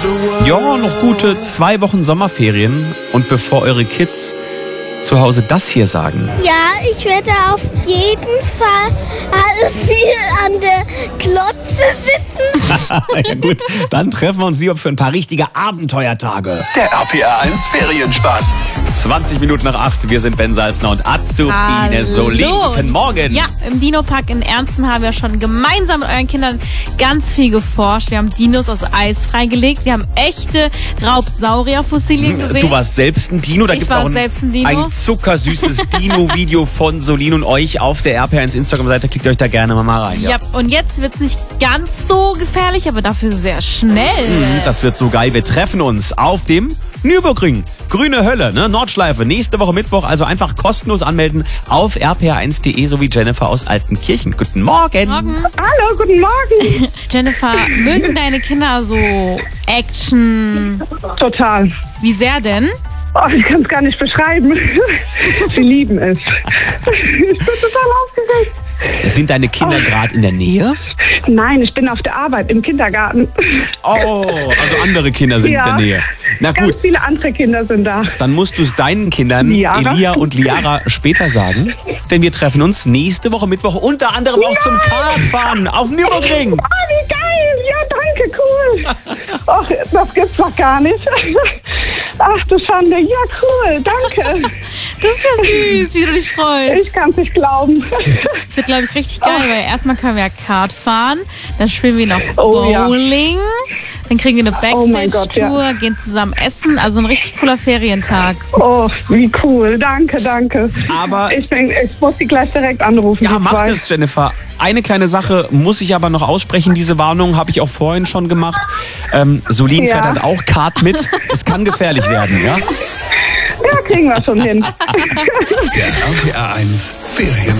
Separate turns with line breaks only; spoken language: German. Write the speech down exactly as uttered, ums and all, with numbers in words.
Ja, noch gute zwei Wochen Sommerferien. Und bevor eure Kids zu Hause das hier sagen.
Ja, ich werde auf jeden Fall viel an der Klotze sitzen.
Ja gut, dann treffen wir uns lieber für ein paar richtige Abenteuertage.
Der R P R eins Ferienspaß.
zwanzig Minuten nach acht, wir sind Ben Salzner und Azubine Solin. Guten Morgen.
Ja, im Dino-Park in Ernsten haben wir schon gemeinsam mit euren Kindern ganz viel geforscht. Wir haben Dinos aus Eis freigelegt. Wir haben echte Raubsaurierfossilien gesehen.
Du warst selbst ein Dino. Da
Ich
gibt's
war
auch ein,
selbst ein Dino.
ein zuckersüßes Dino-Video von Solin und euch auf der R P R eins Instagram-Seite. Klickt euch da gerne mal rein.
Ja, und jetzt wird's nicht ganz so gefährlich, aber dafür sehr schnell.
Mhm, das wird so geil. Wir treffen uns auf dem Nürburgring. Grüne Hölle, ne? Nordschleife. Nächste Woche Mittwoch. Also einfach kostenlos anmelden auf r p r eins punkt d e, so wie Jennifer aus Altenkirchen. Guten Morgen.
Morgen.
Hallo, guten Morgen.
Jennifer, mögen deine Kinder so Action?
Total.
Wie sehr denn?
Oh, ich kann es gar nicht beschreiben. Sie lieben es. Ich bin total aufgeregt.
Sind deine Kinder
Oh.
gerade in der Nähe?
Nein, ich bin auf der Arbeit im Kindergarten.
Oh, also andere Kinder sind
Ja.
in der Nähe. Na
Ganz
gut,
viele andere Kinder sind da.
dann musst du es deinen Kindern,
Liara?
Elia und Liara, später sagen. Denn wir treffen uns nächste Woche Mittwoch unter anderem auch zum Kartfahren auf dem Nürburgring.
Oh, wie geil. Ja, danke, cool. Ach, das gibt's doch gar nicht. Ach du Schande. Ja, cool, danke.
Das ist ja süß, wie du dich freust.
Ich kann's nicht glauben.
Das wird, glaube ich, richtig geil, weil erstmal können wir ja Kart fahren, dann spielen wir noch
Oh, ja.
Bowling, dann kriegen wir eine
Oh mein Gott,
Backstage-Tour,
ja.
gehen zusammen essen, also ein richtig cooler Ferientag.
Oh, wie cool. Danke, danke.
Aber-
Ich, denk, ich muss sie gleich direkt anrufen.
Ja,
die
mach
zwei.
das, Jennifer. Eine kleine Sache muss ich aber noch aussprechen. Diese Warnung habe ich auch vorhin schon gemacht. Ähm, Solin
Ja.
fährt halt auch Kart mit. Es kann gefährlich werden, ja?
Ja, kriegen wir schon hin.
Der R P R eins Ferien.